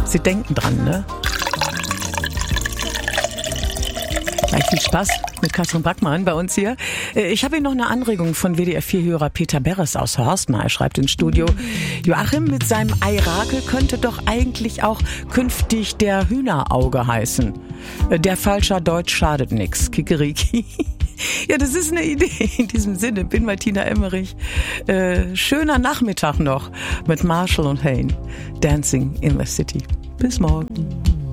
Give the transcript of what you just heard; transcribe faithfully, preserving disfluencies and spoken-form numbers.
Sie denken dran, ne? Gleich viel Spaß mit Katrin Backmann bei uns hier. Ich habe Ihnen noch eine Anregung von W D R vier-Hörer Peter Beres aus Horstmar. Er schreibt ins Studio, Joachim mit seinem Eirakel könnte doch eigentlich auch künftig der Hühnerauge heißen. Der Falscher Deutsch schadet nix. Kikeriki. Ja, das ist eine Idee. In diesem Sinne, bin Martina Emmerich. Äh, schöner Nachmittag noch mit Marshall und Hayne. Dancing in the City. Bis morgen.